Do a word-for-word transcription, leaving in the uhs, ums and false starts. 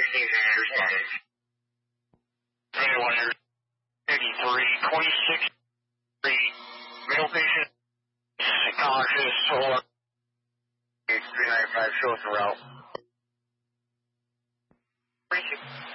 twenty-one eighty-three, twenty-six, male patient, conscious, or three ninety-five, show us the route.